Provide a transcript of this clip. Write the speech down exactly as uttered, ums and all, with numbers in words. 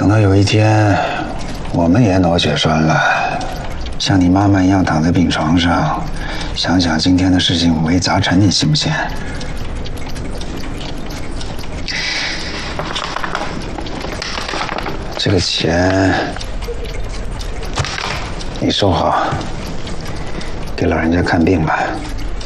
等到有一天，我们也脑血栓了，像你妈妈一样躺在病床上，想想今天的事情五味杂陈，你信不信？这个钱你收好，给老人家看病吧。